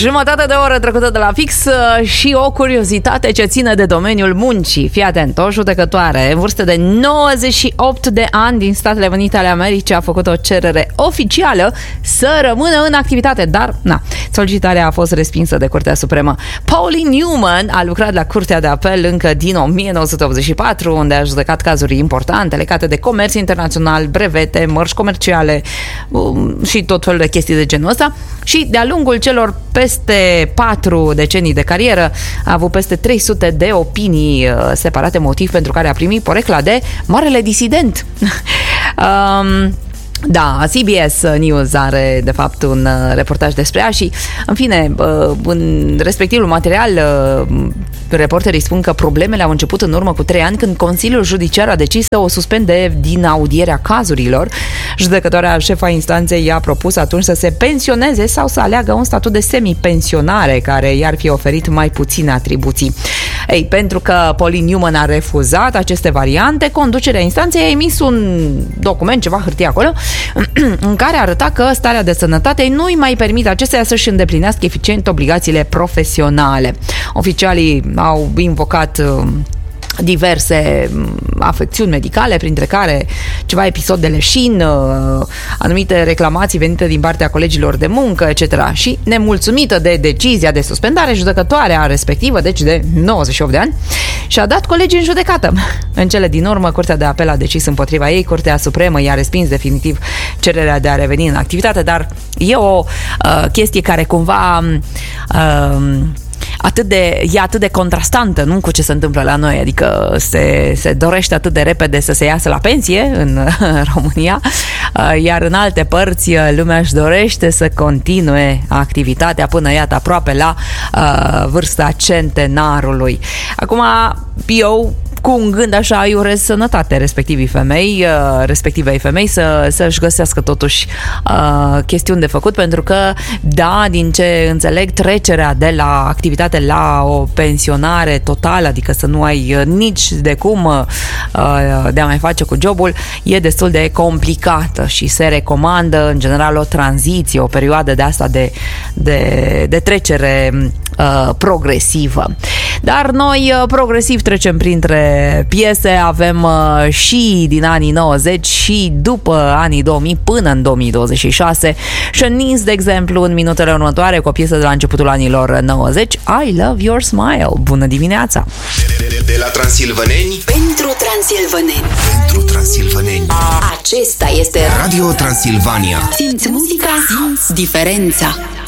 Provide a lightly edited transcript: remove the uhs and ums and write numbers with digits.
Jumătate de oră trecută de la fix și o curiozitate ce ține de domeniul muncii. Fii atent, o judecătoare în vârstă de 98 de ani din Statele Unite ale Americii a făcut o cerere oficială să rămână în activitate, dar solicitarea a fost respinsă de Curtea Supremă. Pauline Newman a lucrat la Curtea de Apel încă din 1984, unde a judecat cazuri importante legate de comerț internațional, brevete, mărci comerciale și tot felul de chestii de genul ăsta. Și de-a lungul celor peste 4 decenii de carieră a avut peste 300 de opinii separate, motiv pentru care a primit porecla de marele disident. Da, CBS News are de fapt un reportaj despre ea și, în fine, în respectivul material reporterii spun că problemele au început în urmă cu 3 ani când Consiliul Judiciar a decis să o suspende din audierea cazurilor. Judecătoarea șefa instanței i-a propus atunci să se pensioneze sau să aleagă un statut de semi-pensionare care i-ar fi oferit mai puține atribuții. Ei, pentru că Pauline Newman a refuzat aceste variante, conducerea instanței a emis un document, ceva hârtie acolo, în care arăta că starea de sănătate nu îi mai permite acesteia să-și îndeplinească eficient obligațiile profesionale. Oficialii au invocat diverse afecțiuni medicale, printre care ceva episod de leșin, anumite reclamații venite din partea colegilor de muncă, etc. Și, nemulțumită de decizia de suspendare, judecătoarea respectivă, deci de 98 de ani, și-a dat colegii în judecată. În cele din urmă, Curtea de Apel a decis împotriva ei, Curtea Supremă i-a respins definitiv cererea de a reveni în activitate, dar e o chestie care cumva e atât de contrastantă, nu, cu ce se întâmplă la noi, adică se dorește atât de repede să se iasă la pensie în România, iar în alte părți lumea își dorește să continue activitatea până, iată, aproape la vârsta centenarului. Acum, eu cu un gând așa îi urez sănătate respectivei femei să-și găsească totuși chestiuni de făcut, pentru că, da, din ce înțeleg, trecerea de la activitate la o pensionare totală, adică să nu ai nici de cum de a mai face cu jobul, e destul de complicată și se recomandă în general o tranziție, o perioadă de asta de trecere progresivă. Dar noi progresiv trecem printre piese, avem și din anii 90 și după anii 2000 până în 2026. Shanice, de exemplu, în minutele următoare, cu o piesă de la începutul anilor 90, I Love Your Smile. Bună dimineața! De la transilvăneni pentru transilvăneni. Pentru transilvăneni. Acesta este Radio Transilvania. Simți muzica, simți diferența.